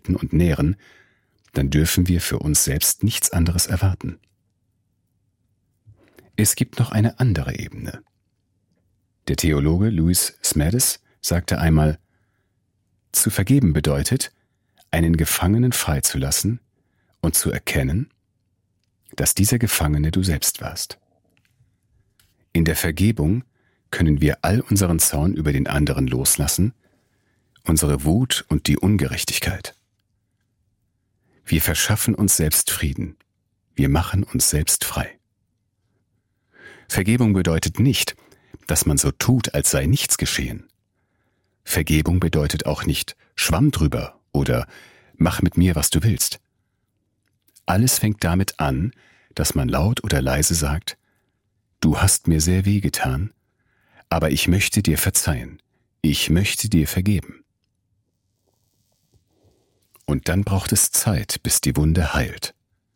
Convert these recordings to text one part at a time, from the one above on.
halten und nähren, dann dürfen wir für uns selbst nichts anderes erwarten. Es gibt noch eine andere Ebene. Der Theologe Louis Smedes sagte einmal: Zu vergeben bedeutet, einen Gefangenen freizulassen und zu erkennen, dass dieser Gefangene du selbst warst. In der Vergebung können wir all unseren Zorn über den anderen loslassen, unsere Wut und die Ungerechtigkeit. Wir verschaffen uns selbst Frieden. Wir machen uns selbst frei. Vergebung bedeutet nicht, dass man so tut, als sei nichts geschehen. Vergebung bedeutet auch nicht Schwamm drüber oder mach mit mir, was du willst. Alles fängt damit an, dass man laut oder leise sagt: Du hast mir sehr wehgetan, aber ich möchte dir verzeihen. Ich möchte dir vergeben. Und dann braucht es Zeit, bis die Wunde heilt.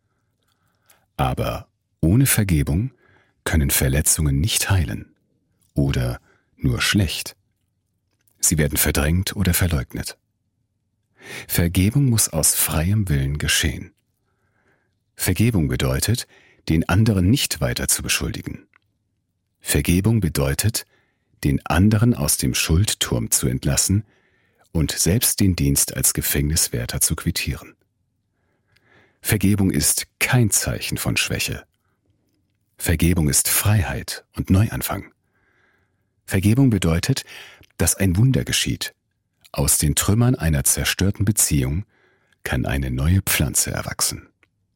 Aber ohne Vergebung können Verletzungen nicht heilen oder nur schlecht. Sie werden verdrängt oder verleugnet. Vergebung muss aus freiem Willen geschehen. Vergebung bedeutet, den anderen nicht weiter zu beschuldigen. Vergebung bedeutet, den anderen aus dem Schuldturm zu entlassen und selbst den Dienst als Gefängniswärter zu quittieren. Vergebung ist kein Zeichen von Schwäche. Vergebung ist Freiheit und Neuanfang. Vergebung bedeutet, dass ein Wunder geschieht. Aus den Trümmern einer zerstörten Beziehung kann eine neue Pflanze erwachsen.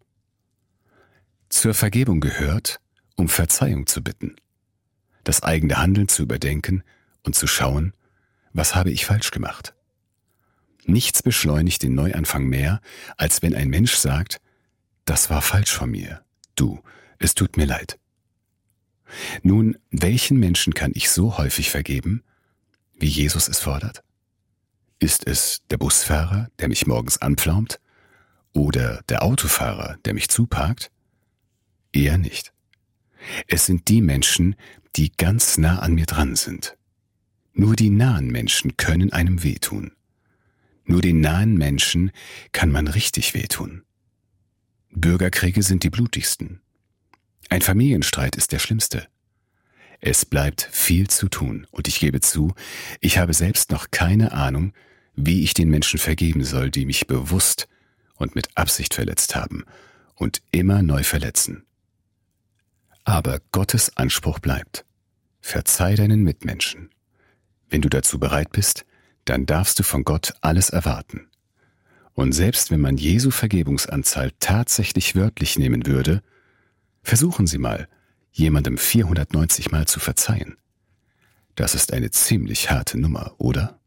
Zur Vergebung gehört, um Verzeihung zu bitten, das eigene Handeln zu überdenken und zu schauen, was habe ich falsch gemacht. Nichts beschleunigt den Neuanfang mehr, als wenn ein Mensch sagt: Das war falsch von mir. Du, es tut mir leid. Nun, welchen Menschen kann ich so häufig vergeben, wie Jesus es fordert? Ist es der Busfahrer, der mich morgens anpflaumt? Oder der Autofahrer, der mich zuparkt? Eher nicht. Es sind die Menschen, die ganz nah an mir dran sind. Nur die nahen Menschen können einem wehtun. Nur den nahen Menschen kann man richtig wehtun. Bürgerkriege sind die blutigsten. Ein Familienstreit ist der schlimmste. Es bleibt viel zu tun und ich gebe zu, ich habe selbst noch keine Ahnung, wie ich den Menschen vergeben soll, die mich bewusst und mit Absicht verletzt haben und immer neu verletzen. Aber Gottes Anspruch bleibt: Verzeih deinen Mitmenschen. Wenn du dazu bereit bist, dann darfst du von Gott alles erwarten. Und selbst wenn man Jesu Vergebungsanzahl tatsächlich wörtlich nehmen würde, versuchen Sie mal, jemandem 490 Mal zu verzeihen. Das ist eine ziemlich harte Nummer, oder?